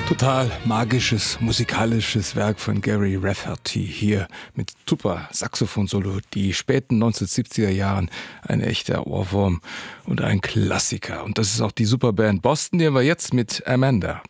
Total magisches, musikalisches Werk von Gary Rafferty hier mit super Saxophon-Solo, die späten 1970er Jahren, ein echter Ohrwurm und ein Klassiker. Und das ist auch die Superband Boston, die haben wir jetzt mit Amanda.